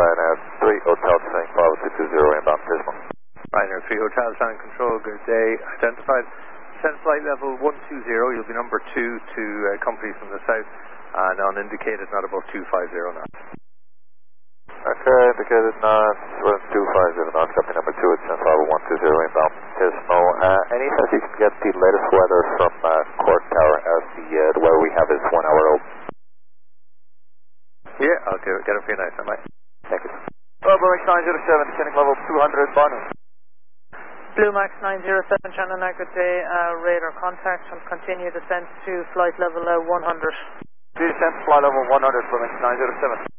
Ryanair 3 Hotel Tank Bravo 220 inbound Pismo. Ryanair 3 Hotel Tank Control, good day. Identified. Send flight level 120, you'll be number 2 to company from the south, and unindicated not above 250 knots. Okay, indicated knots, 250 knots, copy number 2 at Central 120 inbound Pismo. Any sense you can get the latest weather from Cork Tower as the weather we have is 1 hour old? Yeah, I'll get it for you nice, I might. Thank you. Bravo Max 907, descending level 200, Bonnie. Blue Max 907, Shannon, good day, radar contact and continue descent to flight level 100. Descent to flight level 100, Blue Max 907.